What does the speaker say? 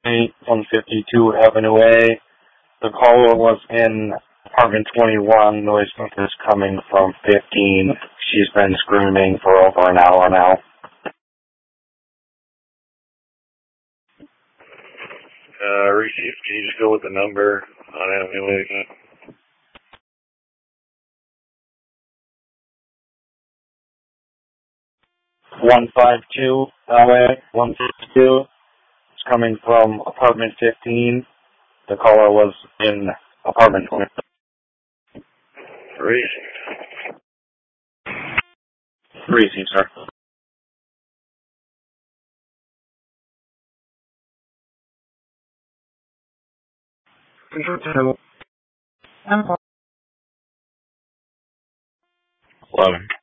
152 Avenue A. The caller was in apartment 21. Noise is coming from 15. She's been screaming for over an hour now. Receive, can you just go with the number on Avenue A again? .152 LA 152. It's coming from apartment 15. The caller was in apartment 20. Receive, sir. Control 11.